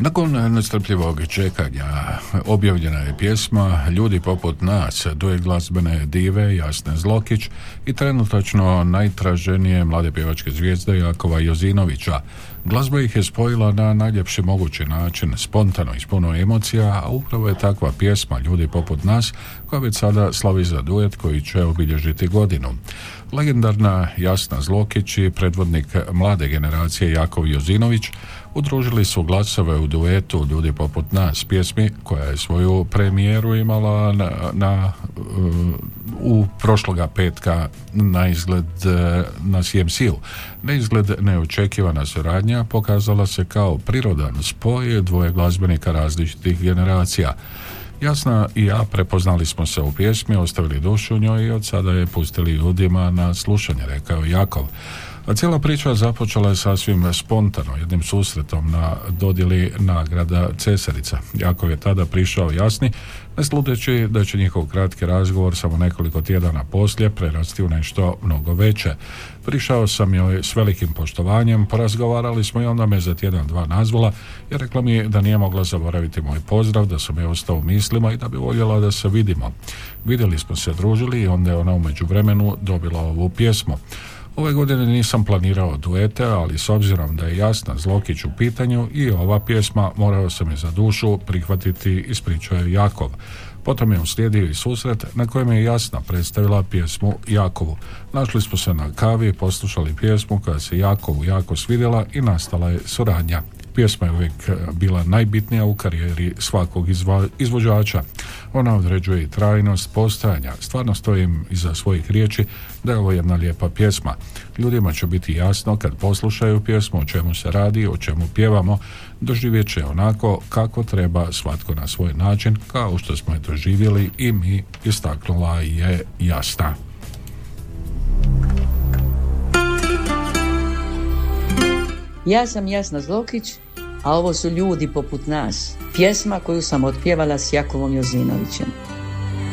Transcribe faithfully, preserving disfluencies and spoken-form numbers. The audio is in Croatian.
Nakon nestrpljivog čekanja objavljena je pjesma Ljudi poput nas, duet glazbene dive Jasne Zlokić i trenutačno najtraženije mlade pjevačke zvijezde Jakova Jozinovića. Glazba ih je spojila na najljepši mogući način, spontano i s puno emocija, a upravo je takva pjesma Ljudi poput nas, koja već sada slavi za duet koji će obilježiti godinu. Legendarna Jasna Zlokić i predvodnik mlade generacije Jakov Jozinović udružili su glasove u duetu Ljudi poput nas, pjesmi koja je svoju premijeru imala na, na, u prošloga petka na izgled na C M C-u. Na izgled neočekivana suradnja pokazala se kao prirodan spoj dvoje glazbenika različitih generacija. Jasna i ja prepoznali smo se u pjesmi, ostavili dušu u njoj i od sada je pustili ljudima na slušanje, rekao Jakov. A cijela priča započela je sasvim spontano, jednim susretom na dodjeli nagrada Cesarica. Jakov je tada prišao Jasni, ne sludeći da će njihov kratki razgovor samo nekoliko tjedana poslije prerasti u nešto mnogo veće. Prišao sam joj s velikim poštovanjem, porazgovarali smo i onda me za tjedan dva nazvala i rekla mi da nije mogla zaboraviti moj pozdrav, da sam je ostao u mislima i da bi voljela da se vidimo. Vidjeli smo se, družili i onda je ona u međuvremenu dobila ovu pjesmu. Ove godine nisam planirao duete, ali s obzirom da je Jasna Zlokić u pitanju i ova pjesma, morao sam je za dušu prihvatiti, ispričao je Jakov. Potom je uslijedio i susret na kojem je Jasna predstavila pjesmu Jakovu. Našli smo se na kavi, poslušali pjesmu koja se Jakovu jako svidjela i nastala je suradnja. Pjesma je uvijek bila najbitnija u karijeri svakog izva, izvođača. Ona određuje i trajnost postojanja. Stvarno stojim iza svojih riječi da je ovo jedna lijepa pjesma. Ljudima će biti jasno kad poslušaju pjesmu o čemu se radi, o čemu pjevamo, doživjet će onako kako treba, svatko na svoj način, kao što smo je doživjeli i mi, istaknula je Jasna. Ja sam Jasna Zlokić, a ovo su Ljudi poput nas. Pjesma koju sam otpjevala s Jakovom Jozinovićem.